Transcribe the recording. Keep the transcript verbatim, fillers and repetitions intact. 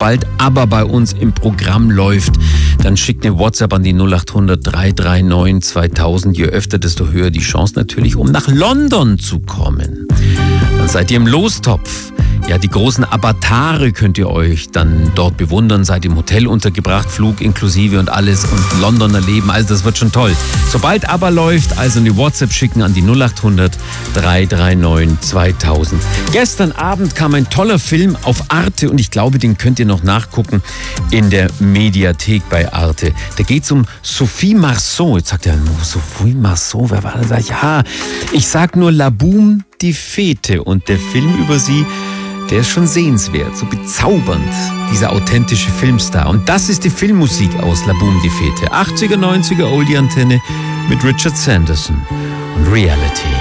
sobald aber bei uns im Programm läuft, dann schickt eine WhatsApp an die null acht hundert drei drei neun zweitausend. Je öfter, desto höher die Chance natürlich, um nach London zu kommen. Dann seid ihr im Lostopf. Ja, die großen Avatare könnt ihr euch dann dort bewundern, seid im Hotel untergebracht, Flug inklusive und alles und London erleben, also das wird schon toll. Sobald aber läuft, also eine WhatsApp schicken an die null acht hundert drei drei neun zweitausend. Gestern Abend kam ein toller Film auf Arte und ich glaube, den könnt ihr noch nachgucken in der Mediathek bei Arte. Da geht es um Sophie Marceau. Jetzt sagt er, Sophie Marceau, wer war das? Ja, ich sag nur La Boum die Fete und der Film über sie, der ist schon sehenswert, so bezaubernd, dieser authentische Filmstar. Und das ist die Filmmusik aus La Boum die Fete. achtziger, neunziger Oldie-Antenne mit Richard Sanderson und Reality.